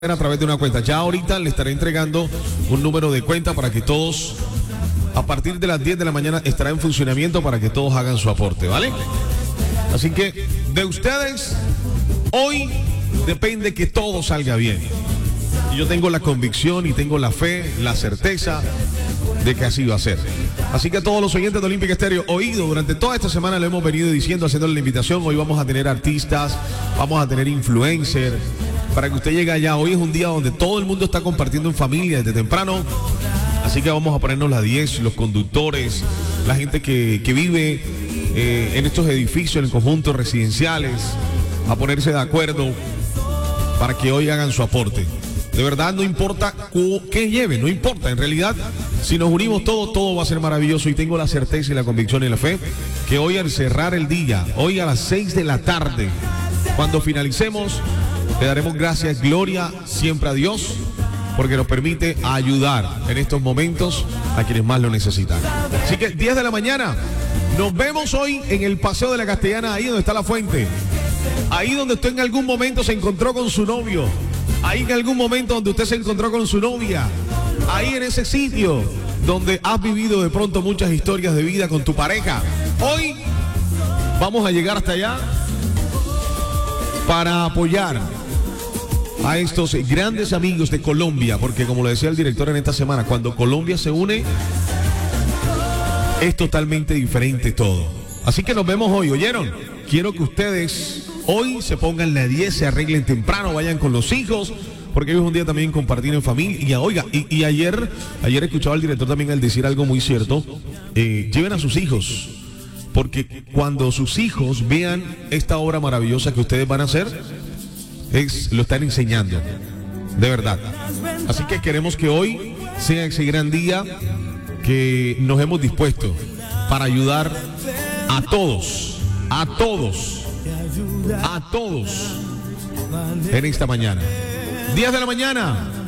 a través de una cuenta. Ya ahorita le estaré entregando un número de cuenta para que todos, a partir de las 10 de la mañana, estará en funcionamiento para que todos hagan su aporte, ¿vale? Así que de ustedes, hoy depende que todo salga bien. Y yo tengo la convicción y tengo la fe, la certeza de que así va a ser. Así que a todos los oyentes de Olímpica Estéreo, oído, durante toda esta semana lo hemos venido diciendo, haciéndole la invitación. Hoy vamos a tener artistas, vamos a tener influencers, para que usted llegue allá. Hoy es un día donde todo el mundo está compartiendo en familia desde temprano. Así que vamos a ponernos las 10, los conductores, la gente que vive en estos edificios, en conjuntos residenciales, a ponerse de acuerdo para que hoy hagan su aporte. De verdad, no importa qué lleve, no importa. En realidad, si nos unimos todos, todo va a ser maravilloso. Y tengo la certeza y la convicción y la fe que hoy, al cerrar el día, hoy a las 6 de la tarde, cuando finalicemos, le daremos gracias, gloria siempre a Dios, porque nos permite ayudar en estos momentos a quienes más lo necesitan. Así que 10 de la mañana, nos vemos hoy en el Paseo de la Castellana, ahí donde está la fuente. Ahí donde usted en algún momento se encontró con su novio. Ahí en algún momento donde usted se encontró con su novia. Ahí en ese sitio donde has vivido de pronto muchas historias de vida con tu pareja. Hoy vamos a llegar hasta allá para apoyar a estos grandes amigos de Colombia, porque como lo decía el director en esta semana, cuando Colombia se une es totalmente diferente todo. Así que nos vemos hoy, ¿oyeron? Quiero que ustedes hoy se pongan la 10, se arreglen temprano, vayan con los hijos, porque hoy es un día también compartir en familia. Y ayer escuchaba al director también al decir algo muy cierto. Lleven a sus hijos, porque cuando sus hijos vean esta obra maravillosa que ustedes van a hacer, lo están enseñando, de verdad. Así que queremos que hoy sea ese gran día que nos hemos dispuesto para ayudar a todos en esta mañana. 10 de la mañana.